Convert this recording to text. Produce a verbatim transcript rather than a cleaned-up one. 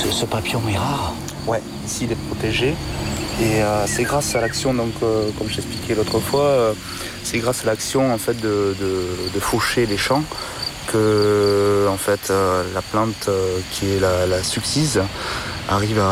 ce, ce papillon est rare. Ouais, ici il est protégé. Et euh, c'est grâce à l'action, donc, euh, comme je t'expliquais l'autre fois, euh, c'est grâce à l'action en fait, de, de, de faucher les champs que en fait, euh, la plante euh, qui est la, la succise arrive à